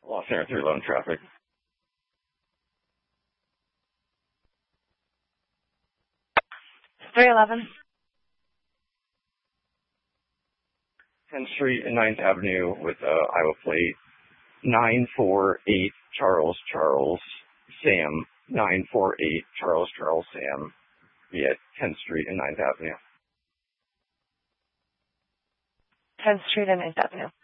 Los Center through loan traffic. $3.11. 10th Street and 9th Avenue with Iowa plate 948 Charles Sam 948 Charles Sam. Yeah, 10th Street and 9th Avenue. 10th Street and 9th Avenue.